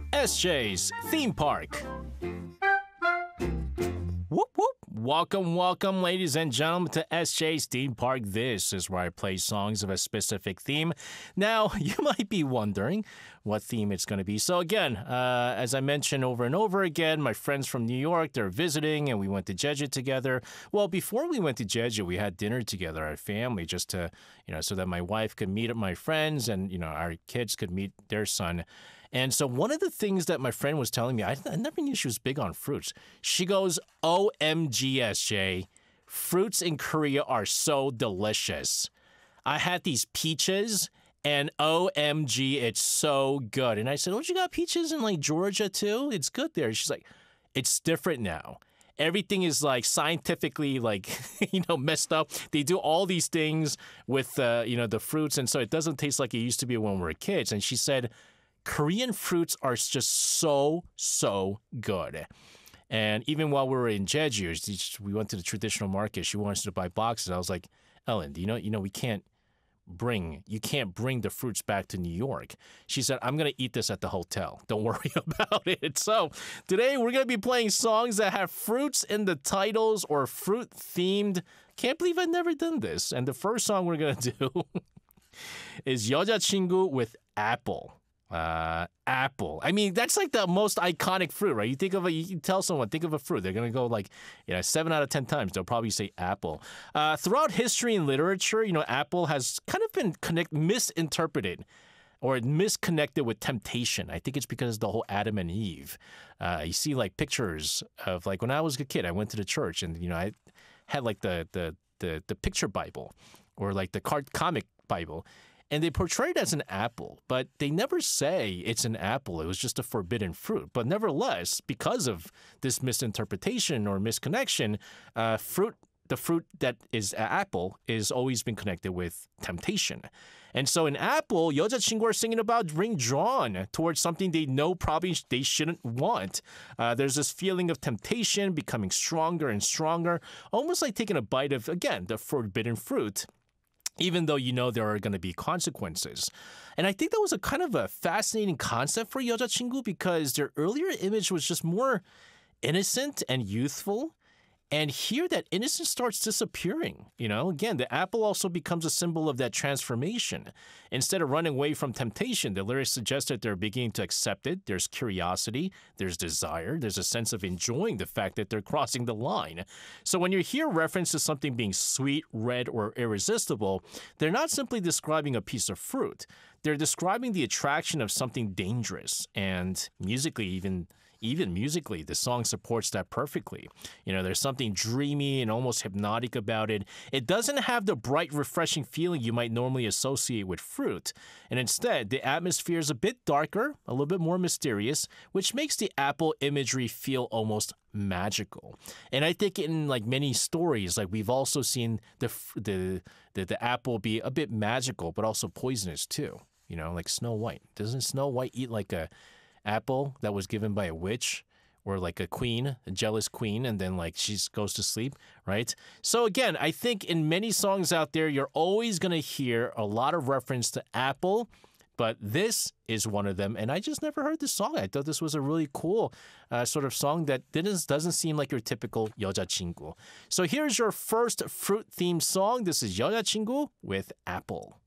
SJ's Theme Park. Whoop whoop. Welcome, ladies and gentlemen, to SJ's Theme Park. This is where I play songs of a specific theme. Now, you might be wondering what theme it's going to be. So again, as I mentioned over and over again, my friends from New York, they're visiting, and we went to Jeju together. Well, before we went to Jeju, we had dinner together, our family, just to, so that my wife could meet my friends and, our kids could meet their son. And so one of the things that my friend was telling me, I never knew she was big on fruits. She goes, OMG, SJ, fruits in Korea are so delicious. I had these peaches, and OMG, it's so good. And I said, don't you got peaches in, Georgia, too? It's good there. She's like, it's different now. Everything is, scientifically, messed up. They do all these things with, the fruits, and so it doesn't taste like it used to be when we were kids. And she said, Korean fruits are just so good. And even while we were in Jeju, we went to the traditional market. She wanted to buy boxes. I was like, Ellen, you can't bring the fruits back to New York. She said, I'm going to eat this at the hotel. Don't worry about it. So today we're going to be playing songs that have fruits in the titles or fruit themed. Can't believe I've never done this. And the first song we're going to do is 여자친구 with apple. Apple. I mean, that's the most iconic fruit, right? You tell someone, think of a fruit. They're going to go 7 out of 10 times, they'll probably say apple. Throughout history and literature, apple has kind of been misinterpreted or misconnected with temptation. I think it's because of the whole Adam and Eve. You see pictures of when I was a kid, I went to the church and, I had the picture Bible or the comic Bible. And they portray it as an apple, but they never say it's an apple. It was just a forbidden fruit. But nevertheless, because of this misinterpretation or misconnection, the fruit that is an apple is always been connected with temptation. And so in Apple, 여자친구 are singing about being drawn towards something they know probably they shouldn't want. There's this feeling of temptation becoming stronger and stronger, almost like taking a bite of, again, the forbidden fruit, even though there are going to be consequences. And I think that was a kind of a fascinating concept for 여자친구 because their earlier image was just more innocent and youthful. And here that innocence starts disappearing. Again, the apple also becomes a symbol of that transformation. Instead of running away from temptation, the lyrics suggest that they're beginning to accept it. There's curiosity, there's desire, there's a sense of enjoying the fact that they're crossing the line. So when you hear reference to something being sweet, red, or irresistible, they're not simply describing a piece of fruit. They're describing the attraction of something dangerous. And musically, even musically, the song supports that perfectly. There's something dreamy and almost hypnotic about it. It doesn't have the bright, refreshing feeling you might normally associate with fruit. And instead, the atmosphere is a bit darker, a little bit more mysterious, which makes the apple imagery feel almost magical. And I think in many stories, we've also seen the apple be a bit magical, but also poisonous too. Like Snow White. Doesn't Snow White eat a apple that was given by a witch or a queen, a jealous queen, and then she goes to sleep, right? So again, I think in many songs out there, you're always going to hear a lot of reference to apple, but this is one of them, and I just never heard this song. I thought this was a really cool sort of song that doesn't seem like your typical 여자친구. So here's your first fruit-themed song. This is 여자친구 with apple.